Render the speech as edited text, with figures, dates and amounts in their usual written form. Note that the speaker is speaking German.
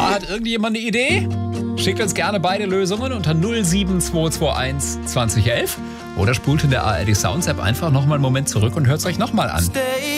hat irgendjemand eine Idee? Schickt uns gerne beide Lösungen unter 07221 2011 oder spult in der ARD Sounds App einfach nochmal einen Moment zurück und hört es euch nochmal an.